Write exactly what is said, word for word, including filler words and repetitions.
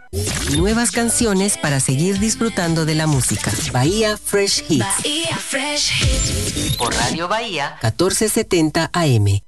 Nuevas canciones para seguir disfrutando de la música. Bahía Fresh Hits. Bahía Fresh Hits. Por Radio Bahía, catorce setenta A M.